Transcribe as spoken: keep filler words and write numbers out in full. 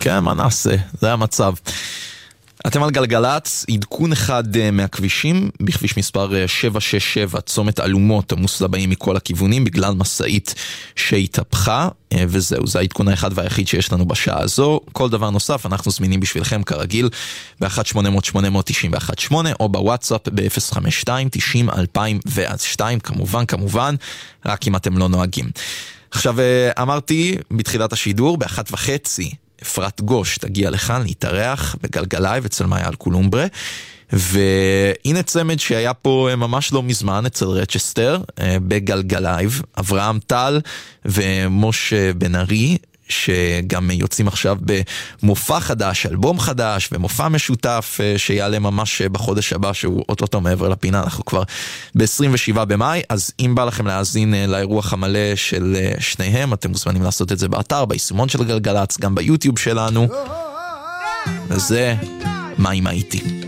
כן, מה נעשה? זה המצב. אתם על גלגלץ, עדכון אחד מהכבישים, בכביש מספר שבע שש שבע, צומת אלומות, עמוס לבאים מכל הכיוונים, בגלל מסעית שהתהפכה, וזהו, זה העדכון האחד והיחיד שיש לנו בשעה הזו. כל דבר נוסף, אנחנו זמינים בשבילכם כרגיל, ב-אחת שמונה אפס אפס שמונה תשע אחת שמונה, או בוואטסאפ ב-אפס חמש שתיים תשעים אלפיים ושתיים, כמובן, כמובן, רק אם אתם לא נוהגים. עכשיו, אמרתי בתחילת השידור, באחת וחצי, אפרת גוש תגיע לכאן להתארח בגלגלייב אצל מאיה אלקולומברה, והנה צמד שהיה פה ממש לא מזמן אצל רצ'סטר בגלגלייב, אברהם טל ומשה בן ארי, שגם יוצאים עכשיו במופע חדש, אלבום חדש ומופע משותף שיעלה ממש בחודש הבא, שהוא אוטוטו מעבר לפינה, אנחנו כבר ב-עשרים ושבעה במאי, אז אם בא לכם להאזין לאירוח המלא של שניהם, אתם מוזמנים לעשות את זה באתר, ביישומון של גלגלץ, גם ביוטיוב שלנו, וזה מה אם הייתי.